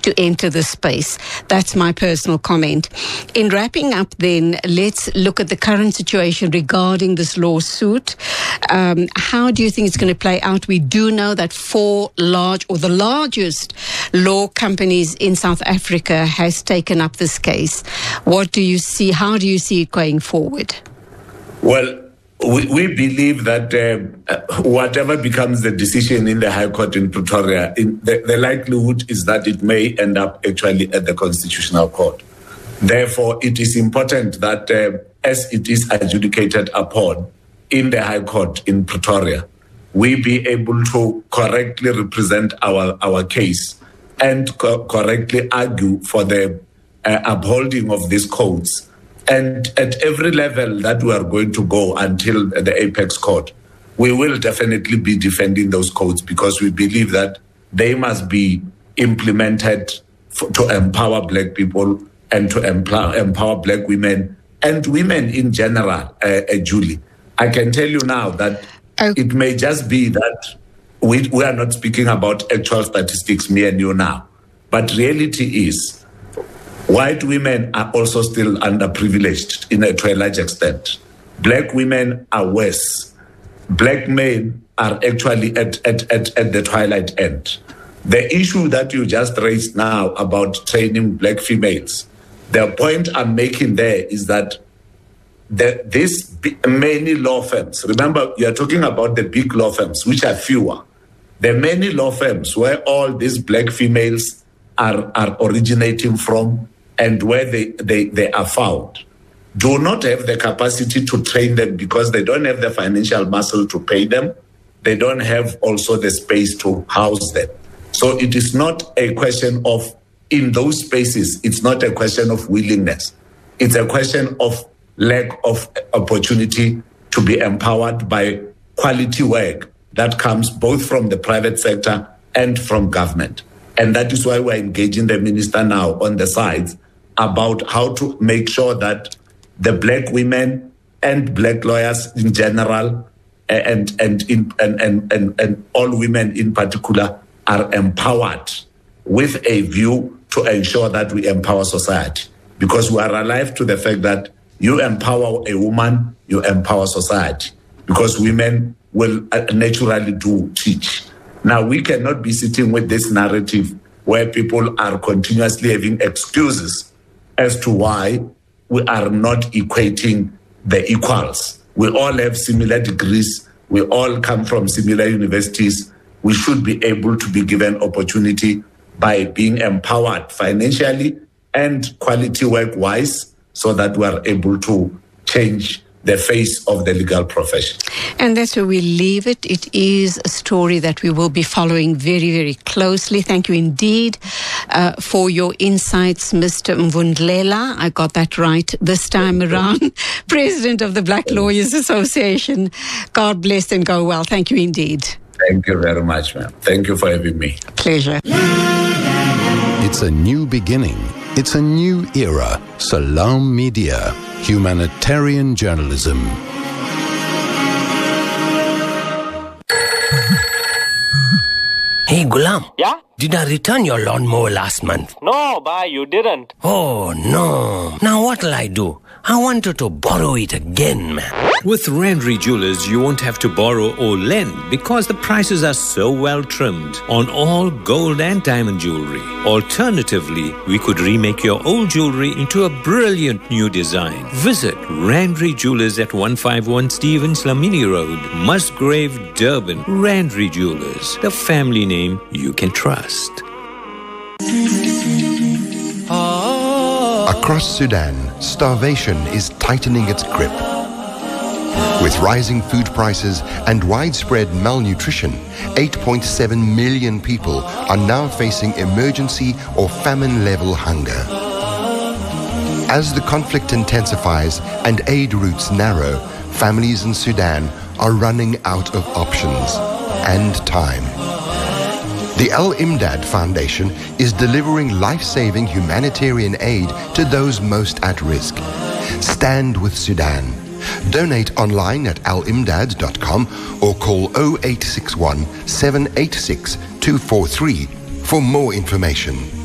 to enter the space. That's my personal comment. In wrapping up then, let's look at the current situation regarding this lawsuit. How do you think it's going to play out? We do know that the largest law companies in South Africa has taken up this case. What do you see? How do you see it going forward? Well, we believe that whatever becomes the decision in the High Court in Pretoria, the likelihood is that it may end up actually at the Constitutional Court. Therefore, it is important that as it is adjudicated upon in the High Court in Pretoria, we be able to correctly represent our case and correctly argue for the upholding of these codes. And at every level that we are going to go until the Apex Court, we will definitely be defending those codes because we believe that they must be implemented to empower Black people and to empower Black women and women in general, Julie. I can tell you now that it may just be that we are not speaking about actual statistics, me and you now. But reality is, white women are also still underprivileged to a large extent. Black women are worse. Black men are actually at the twilight end. The issue that you just raised now about training Black females, the point I'm making there is that many law firms, remember, you're talking about the big law firms, which are fewer. There are many law firms where all these Black females are originating from and where they are found, do not have the capacity to train them because they don't have the financial muscle to pay them. They don't have also the space to house them. So it is not a question of, in those spaces, it's not a question of willingness. It's a question of lack of opportunity to be empowered by quality work that comes both from the private sector and from government. And that is why we're engaging the minister now on the sides about how to make sure that the Black women and Black lawyers in general and all women in particular are empowered with a view to ensure that we empower society. Because we are alive to the fact that you empower a woman, you empower society. Because women will naturally teach. Now, we cannot be sitting with this narrative where people are continuously having excuses as to why we are not equating the equals. We all have similar degrees. We all come from similar universities. We should be able to be given opportunity by being empowered financially and quality work-wise so that we are able to change the face of the legal profession. And that's where we leave it. It is a story that we will be following very, very closely. Thank you indeed for your insights, Mr. Mvundlela. I got that right this time around. President of the Black Lawyers Association. God bless and go well. Thank you indeed. Thank you very much, ma'am. Thank you for having me. Pleasure. It's a new beginning. It's a new era. Salam Media. Humanitarian journalism. Hey, Gulam. Yeah? Did I return your lawnmower last month? No, bhai, you didn't. Oh, no. Now what'll I do? I wanted to borrow it again, man. With Randry Jewelers, you won't have to borrow or lend because the prices are so well trimmed on all gold and diamond jewelry. Alternatively, we could remake your old jewelry into a brilliant new design. Visit Randry Jewelers at 151 Stevens Lamini Road, Musgrave, Durban. Randry Jewelers, the family name you can trust. Across Sudan, starvation is tightening its grip. With rising food prices and widespread malnutrition, 8.7 million people are now facing emergency or famine-level hunger. As the conflict intensifies and aid routes narrow, families in Sudan are running out of options and time. The Al Imdad Foundation is delivering life-saving humanitarian aid to those most at risk. Stand with Sudan. Donate online at alimdad.com or call 0861 786 243 for more information.